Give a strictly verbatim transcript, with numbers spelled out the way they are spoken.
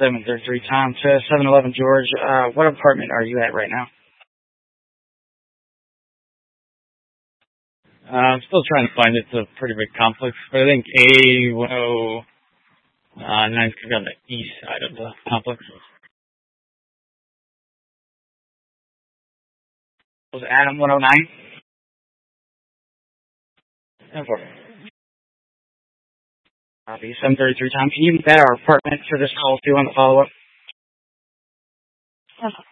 seven thirty-three Tom to seven eleven George. Uh, what apartment are you at right now? Uh, I'm still trying to find it. It's a pretty big complex, but I think A one oh nine is on the east side of the complex. Was it Adam one oh nine? ten four. Copy, seven thirty-three Tom. Can you make that our apartment for this call too on the follow-up?